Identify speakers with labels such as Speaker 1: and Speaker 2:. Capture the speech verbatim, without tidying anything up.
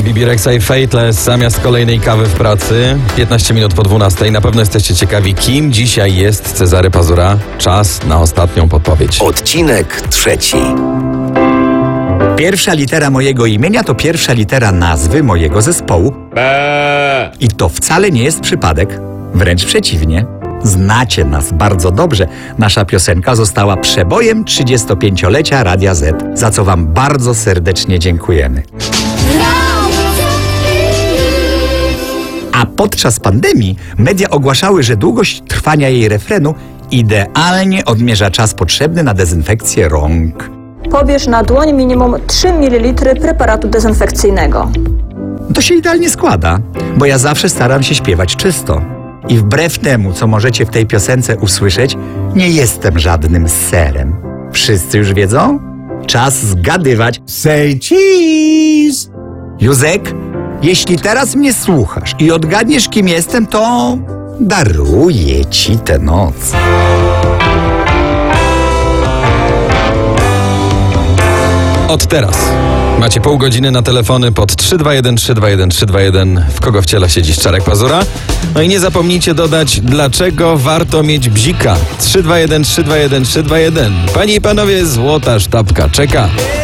Speaker 1: Bibi Rexha i Faithless zamiast kolejnej kawy w pracy. piętnaście minut po dwunastej. Na pewno jesteście ciekawi, kim dzisiaj jest Cezary Pazura. Czas na ostatnią podpowiedź.
Speaker 2: Odcinek trzeci.
Speaker 3: Pierwsza litera mojego imienia to pierwsza litera nazwy mojego zespołu.
Speaker 1: Eee.
Speaker 3: I to wcale nie jest przypadek. Wręcz przeciwnie. Znacie nas bardzo dobrze. Nasza piosenka została przebojem trzydziestopięciolecia Radia Z, za co wam bardzo serdecznie dziękujemy. A podczas pandemii media ogłaszały, że długość trwania jej refrenu idealnie odmierza czas potrzebny na dezynfekcję rąk.
Speaker 4: Pobierz na dłoń minimum trzy mililitry preparatu dezynfekcyjnego.
Speaker 3: To się idealnie składa, bo ja zawsze staram się śpiewać czysto. I wbrew temu, co możecie w tej piosence usłyszeć, nie jestem żadnym serem. Wszyscy już wiedzą? Czas zgadywać.
Speaker 5: Say cheese!
Speaker 3: Józek, jeśli teraz mnie słuchasz i odgadniesz, kim jestem, to daruję ci tę noc.
Speaker 1: Od teraz macie pół godziny na telefony pod trzy dwa jeden trzy dwa jeden trzy dwa jeden. W kogo wciela się dziś Czarek Pazura? No i nie zapomnijcie dodać, dlaczego warto mieć bzika. trzy dwa jeden trzy dwa jeden trzy dwa jeden. Panie i panowie, złota sztabka czeka.